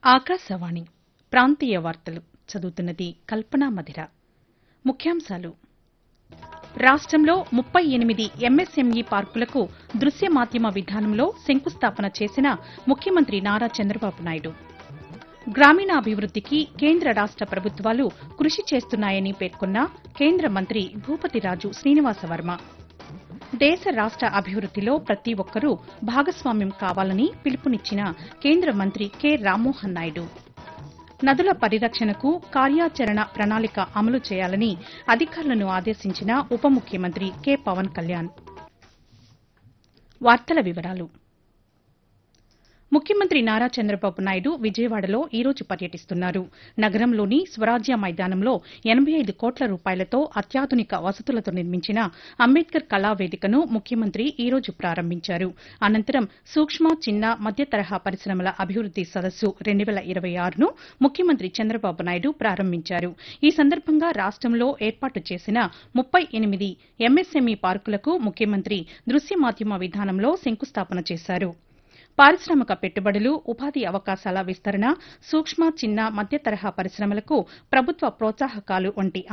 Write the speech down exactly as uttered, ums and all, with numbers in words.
ఆకాశవాణి ప్రాంతీయ వార్తలు చదువుతున్నది కల్పనా మధిర. ముఖ్యాంశాలు రాష్టంలో ముప్పై ఎనిమిది ఎంఎస్ఎంఈ పార్కులకు దృశ్య మాధ్యమ విధానంలో శంకుస్థాపన చేసిన ముఖ్యమంత్రి నారా చంద్రబాబు నాయుడు. గ్రామీణాభివృద్దికి కేంద్ర రాష్ట ప్రభుత్వాలు కృషి చేస్తున్నాయని పేర్కొన్న కేంద్ర మంత్రి భూపతిరాజు శ్రీనివాసవర్మ. దేశ రాష్ట అభివృద్దిలో ప్రతి ఒక్కరూ భాగస్వామ్యం కావాలని పిలుపునిచ్చిన కేంద్ర మంత్రి కె రామ్మోహన్ నాయుడు. నదుల పరిరక్షణకు కార్యాచరణ ప్రణాళిక అమలు చేయాలని అధికారులను ఆదేశించిన ఉప ముఖ్యమంత్రి కె పవన్ కళ్యాణ్. వార్తల వివరాలు ముఖ్యమంత్రి నారా చంద్రబాబు నాయుడు విజయవాడలో ఈ రోజు పర్యటిస్తున్నారు. నగరంలోని స్వరాజ్య మైదానంలో ఎనబై ఐదు కోట్ల రూపాయలతో అత్యాధునిక వసతులతో నిర్మించిన అంబేద్కర్ కళావేదికను ముఖ్యమంత్రి ఈ రోజు ప్రారంభించారు. అనంతరం సూక్ష్మ చిన్న మధ్య తరహా పరిశ్రమల అభివృద్ది సదస్సు రెండు వేల ఇరవై ఆరును ముఖ్యమంత్రి చంద్రబాబు నాయుడు ప్రారంభించారు. ఈ సందర్భంగా రాష్టంలో ఏర్పాటు చేసిన ముప్పై ఎనిమిది ఎంఎస్ఎంఈ పార్కులకు ముఖ్యమంత్రి దృశ్య మాధ్యమ విధానంలో శంకుస్థాపన చేశారు. పారిశ్రామిక పెట్టుబడులు, ఉపాధి అవకాశాల విస్తరణ, సూక్ష్మ చిన్న మధ్య తరహా పరిశ్రమలకు ప్రభుత్వ ప్రోత్సాహకాలు వంటి